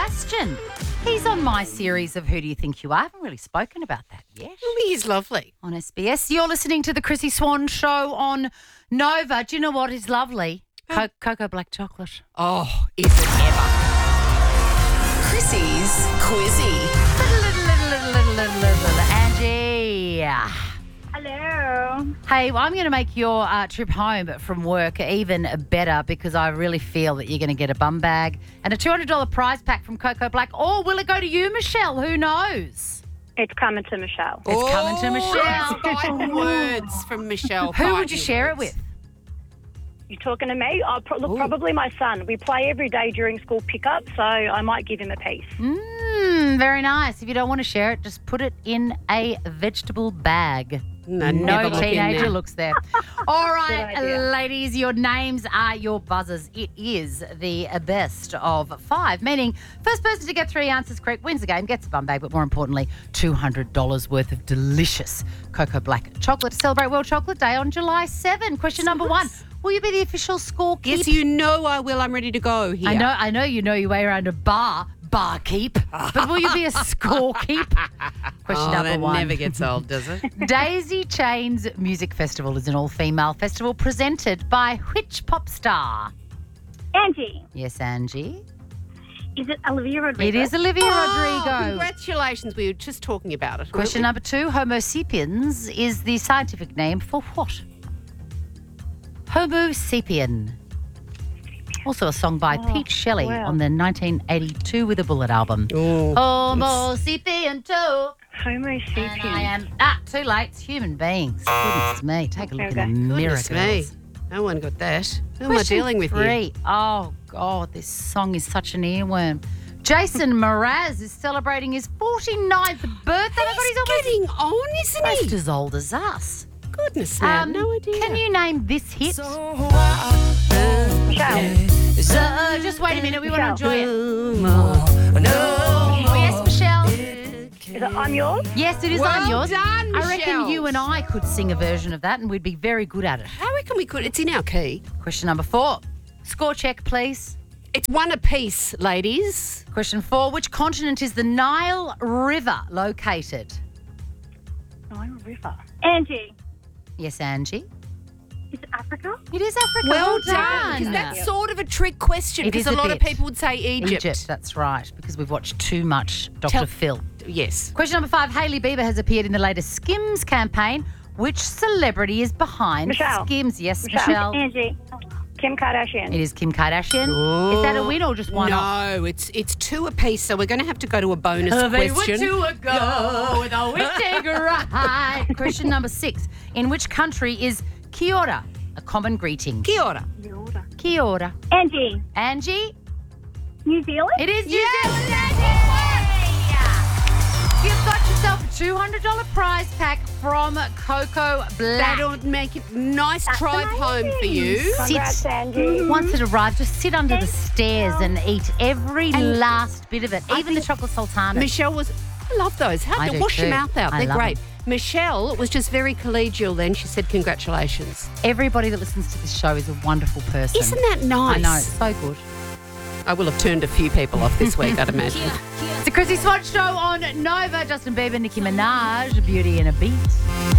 Sebastian. He's on my series of Who Do You Think You Are? I haven't really spoken about that yet. He's lovely. On SBS. You're listening to the Chrissy Swan Show on Nova. Do you know what is lovely? Cocoa black chocolate. Oh, is it ever? Chrissy's Quizzy. Angie. Hello. Hey, well, I'm going to make your trip home from work even better because I really feel that you're going to get a bum bag and a $200 prize pack from Cocoa Black. Or will it go to you, Michelle? Who knows? It's coming to Michelle. It's coming to Michelle. Five words from Michelle. Who would you share it with? You talking to me? Probably my son. We play every day during school pickup, so I might give him a piece. Very nice. If you don't want to share it, just put it in a vegetable bag. No teenager looks there. All right, Good idea. ladies, your names are your buzzers. It is the best of 5, meaning first person to get 3 answers correct wins the game, gets a bum bag, but more importantly, $200 worth of delicious Cocoa Black chocolate to celebrate World Chocolate Day on July 7. Question number 1. Will you be the official scorekeeper? Yes, you know I will. I'm ready to go here. I know you know your way around a barkeep, but will you be a scorekeep? Question number that 1. never gets old, does it? Daisy Chain's Music Festival is an all-female festival presented by which pop star? Angie, Yes, Angie. is it Olivia Rodrigo? It is Olivia Oh, Rodrigo. congratulations. We were just talking about it. Question number 2. Homo sapiens is the scientific name for what? Homo sapien. Also a song by Pete Shelley wow. on the 1982 With a Bullet album. Homo sapien too. Homo And I sapien. am too late. It's human beings. Goodness me. Take a look Okay. in the mirror. Goodness me. girls. No one got that. Who am I Question dealing with 3. here? Oh, God, this song is such an earworm. Jason Mraz is celebrating his 49th birthday. He's getting on, isn't almost he? as old as us. Goodness, man. No idea. Can you name this hit? Michelle. Just wait a minute. We want to Michelle. enjoy it. Yes, Michelle. Is it I'm yours? Yes, it is Well I'm yours. done, I reckon Michelle. you and I could sing a version of that and we'd be very good at it. I reckon we could. It's in our key. Question number 4. Score check, please. It's one apiece, ladies. Question 4. Which continent is the Nile River located? Nile River. Angie, Yes, Angie. is it Africa? It is Africa. Well done. done. Because that's sort of a trick question. It Because is a a lot of bit. people would say Egypt. That's right, because we've watched too much Dr. Phil. Yes. Question number 5. Hailey Bieber has appeared in the latest Skims campaign. Which celebrity is behind Michelle. Skims? Yes, Michelle. Angie. Kim Kardashian. It is Kim Kardashian. Is that a win or just one off? No, it's 2 apiece, so we're going to have to go to a bonus question. ago with a witching ride. Question number 6. In which country is kia ora a common greeting? Kia ora. Kia ora. Angie, Angie? New Zealand? It is New Zealand, Angie. You've got yourself a $200 prize pack from Cocoa Black. That'll make it nice drive home for you. Congrats, Angie. Once it arrives, just sit under the stairs and eat every last bit of it, even the chocolate sultana. Michelle was, I love those. I do Wash your too. mouth out. I They're love great. them. Michelle was just very collegial then. She said congratulations. Everybody that listens to this show is a wonderful person. Isn't that nice? I know, it's so good. I will have turned a few people off this week, I'd imagine. It's the Chrissy Swatch Show on Nova. Justin Bieber, Nicki Minaj, Beauty and a Beat.